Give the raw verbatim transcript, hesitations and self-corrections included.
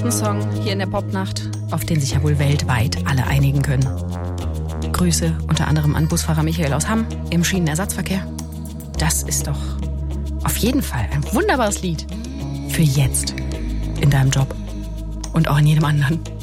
ein Song hier in der Popnacht, auf den sich ja wohl weltweit alle einigen können. Grüße unter anderem an Busfahrer Michael aus Hamm im Schienenersatzverkehr. Das ist doch auf jeden Fall ein wunderbares Lied für jetzt in deinem Job und auch in jedem anderen.